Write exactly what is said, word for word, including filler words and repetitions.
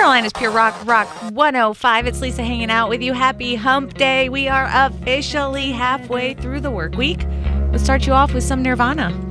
Carolina's Pure Rock, Rock one oh five. It's Lisa hanging out with you. Happy Hump Day. We are officially halfway through the work week. Let's start you off with some Nirvana.